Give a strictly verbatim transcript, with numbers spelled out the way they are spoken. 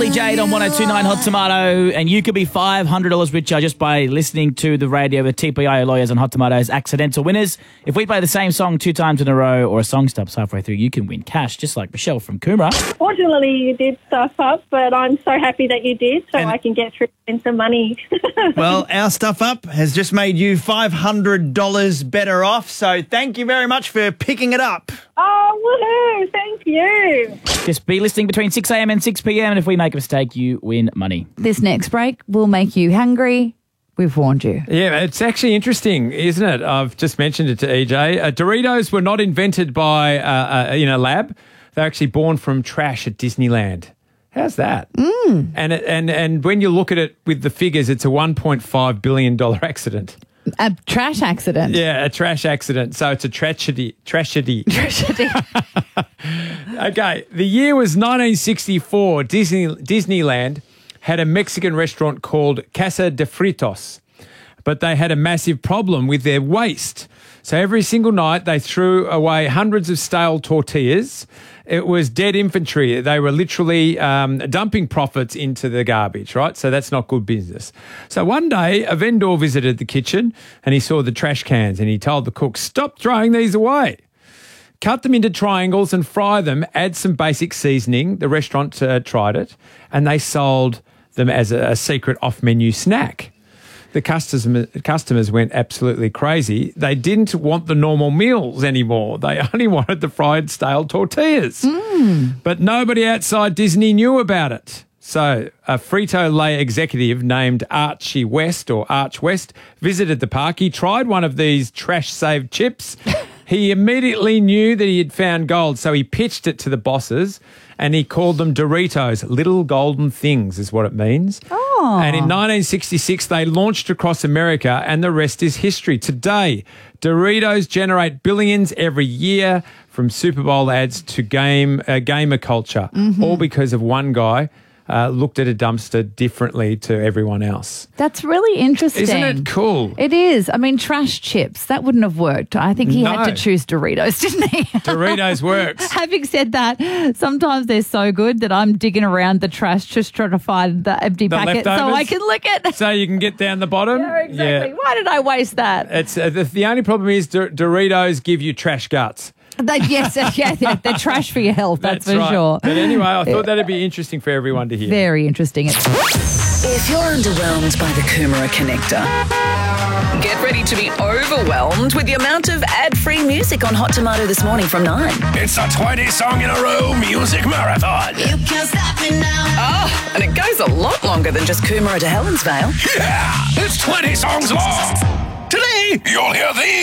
Billy Jade on one oh two point nine Hot Tomato, and you could be five hundred dollars richer just by listening to the radio with T P I O Lawyers on Hot Tomato's Accidental Winners. If we play the same song two times in a row or a song stops halfway through, you can win cash, just like Michelle from Coomera. Fortunately, you did stuff up, but I'm so happy that you did, so And- I can get through and some money. Well, our stuff up has just made you five hundred dollars better off, so thank you very much for picking it up. Oh, woohoo! Thank you. Just be listening between six a.m. and six p.m, and if we make a mistake, you win money. This next break will make you hungry. We've warned you. Yeah, it's actually interesting, isn't it? I've just mentioned it to E J. Uh, Doritos were not invented by uh, uh, in a lab. They're actually born from trash at Disneyland. How's that? Mm. And it, and and when you look at it with the figures, it's a one point five billion dollars accident. A trash accident. Yeah, a trash accident. So it's a tragedy. Tragedy. Tragedy. Okay, the year was nineteen sixty-four. Disney Disneyland had a Mexican restaurant called Casa de Fritos, but they had a massive problem with their waste. So every single night they threw away hundreds of stale tortillas. It was dead infantry. They were literally um, dumping profits into the garbage, right? So that's not good business. So one day a vendor visited the kitchen and he saw the trash cans and he told the cook, stop throwing these away. Cut them into triangles and fry them, add some basic seasoning. The restaurant uh, tried it and they sold them as a, a secret off-menu snack. The customers, customers went absolutely crazy. They didn't want the normal meals anymore. They only wanted the fried stale tortillas. Mm. But nobody outside Disney knew about it. So a Frito-Lay executive named Archie West or Arch West visited the park. He tried one of these trash-saved chips. He immediately knew that he had found gold, so he pitched it to the bosses and he called them Doritos. Little golden things is what it means. Oh. And in nineteen sixty-six, they launched across America and the rest is history. Today, Doritos generate billions every year from Super Bowl ads to game uh, gamer culture, Mm-hmm. all because of one guy uh, looked at a dumpster differently to everyone else. That's really interesting. Isn't it cool? It is. I mean, trash chips, that wouldn't have worked. I think he No. had to choose Doritos, didn't he? Doritos works. Having said that, sometimes they're so good that I'm digging around the trash just trying to find the empty The packet so leftovers? I can lick it. So you can get down the bottom? Yeah, exactly. Yeah. Why did I waste that? It's uh, the, the only problem is Dor- Doritos give you trash guts. They, yes, yeah, they're, they're trash for your health, that's, for right. sure. But anyway, I thought that'd be interesting for everyone to hear. Very interesting. If you're underwhelmed by the Coomera Connector, get ready to be overwhelmed with the amount of ad-free music on Hot Tomato this morning from nine. It's a twenty song in a row music marathon. You can't stop me now. Oh, and it goes a lot longer than just Coomera to Helensvale. Yeah, it's twenty songs long. Today, you'll hear these.